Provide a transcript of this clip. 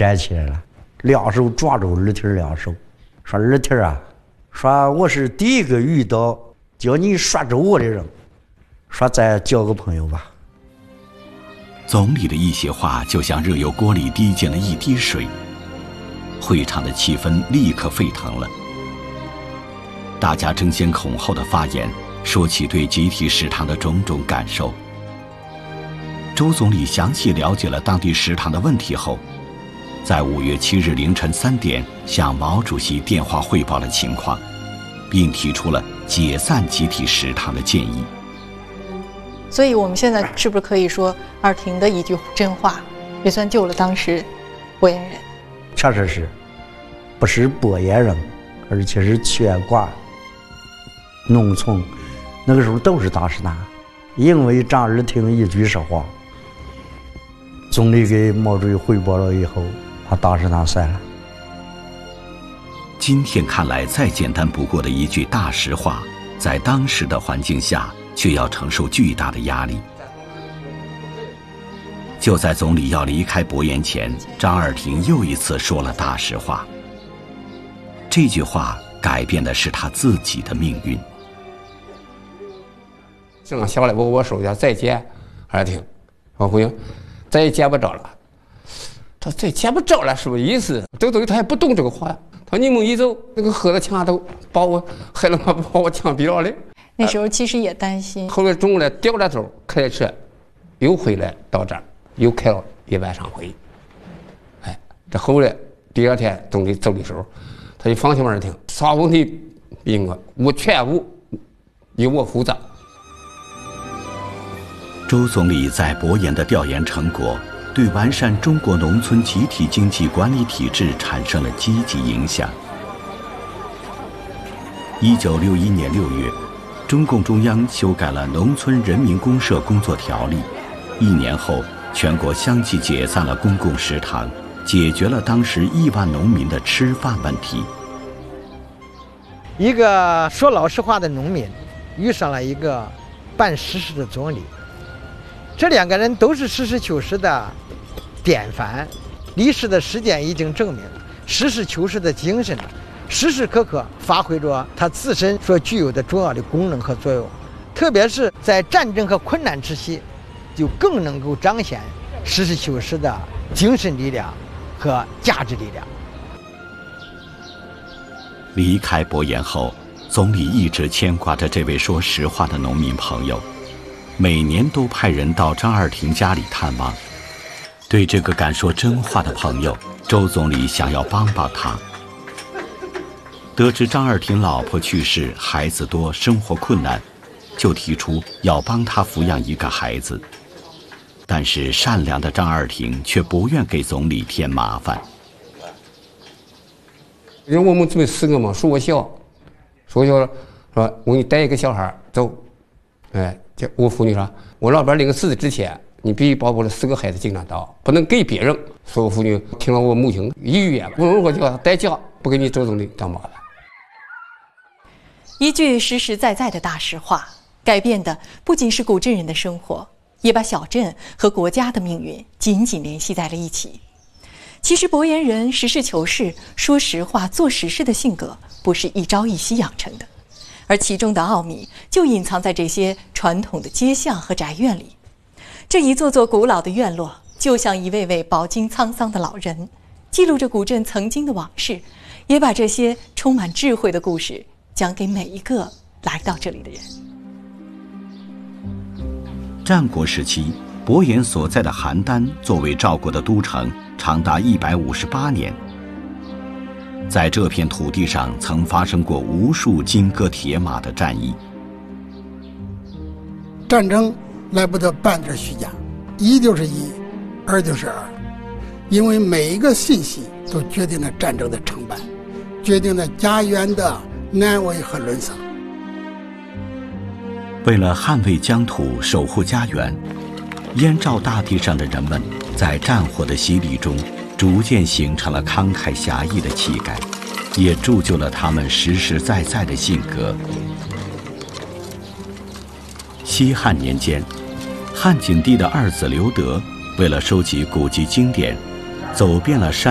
站起来了，两手抓住二蹄两手，说二蹄啊，说我是第一个遇到叫你说着我的人，说咱交个朋友吧。 总理的一席话就像热油锅里滴进了一滴水，会场的气氛立刻沸腾了。大家争先恐后的发言，说起对集体食堂的种种感受。周总理详细了解了当地食堂的问题后，在5月7日凌晨3点向毛主席电话汇报了情况，并提出了解散集体食堂的建议。 所以我们现在是不是可以说二婷的一句真话也算救了当时博颜人？ 确实是，不是博颜人，而且是全国农村那个时候都是大食堂，因为张二婷一句实话，总理给毛主席汇报了以后，把大食堂散了。 今天看来再简单不过的一句大实话，在当时的环境下却要承受巨大的压力。就在总理要离开博颜前，张二婷又一次说了大实话。这句话改变的是他自己的命运。 正好下来我手下再见二婷，我回应再也见不着了。他再见不着了什么意思？周总理他也不懂这个话呀。他说你们一走，那个河的墙都把我害了嘛，把我枪毙了嘞。 那时候其实也担心。 后来中午来掉了头，开车又回来到这儿，又开了一晚上会。哎，这后来第二天总理走的时候，他就放心二婷，啥问题并我全部由我负责。 周总理在博颜的调研成果，对完善中国农村集体经济管理体制产生了积极影响。1961年6月，中共中央修改了《农村人民公社工作条例》，1年后，全国相继解散了公共食堂，解决了当时亿万农民的吃饭问题。 一个说老实话的农民，遇上了一个办实事的总理。这2个人都是实事求是的典范，历史的实践已经证明，实事求是的精神时时刻刻发挥着它自身所具有的重要的功能和作用，特别是在战争和困难之际，就更能够彰显实事求是的精神力量和价值力量。 离开博颜后，总理一直牵挂着这位说实话的农民朋友，每年都派人到张二婷家里探望。对这个敢说真话的朋友，周总理想要帮帮他。得知张二婷老婆去世，孩子多，生活困难，就提出要帮他抚养一个孩子。但是善良的张二婷却不愿给总理添麻烦。 因为我们准备4个嘛，说我小，说我给你带一个小孩走，哎，我妇女说，我老伴临死之前，你必须把我的4个孩子尽量到，不能给别人。所有妇女听了我母亲一语言，我就要代价，不给你周总理当麻烦。 一句实实在在的大实话，改变的不仅是古镇人的生活，也把小镇和国家的命运紧紧联系在了一起。其实博颜人实事求是、说实话、做实事的性格，不是一朝一夕养成的，而其中的奥秘就隐藏在这些传统的街巷和宅院里。这一座座古老的院落，就像一位位饱经沧桑的老人，记录着古镇曾经的往事，也把这些充满智慧的故事讲给每一个来到这里的人。 战国时期，博颜所在的邯郸作为赵国的都城，长达158年。在这片土地上，曾发生过无数金戈铁马的战役。 战争来不得半点虚假，一就是一，二就是二，因为每一个信息都决定了战争的成败，决定了家园的安危和沦丧。 为了捍卫疆土、守护家园，燕赵大地上的人们在战火的洗礼中，逐渐形成了慷慨侠义的气概，也铸就了他们实实在在的性格。西汉年间，汉景帝的二子刘德为了收集古籍经典，走遍了山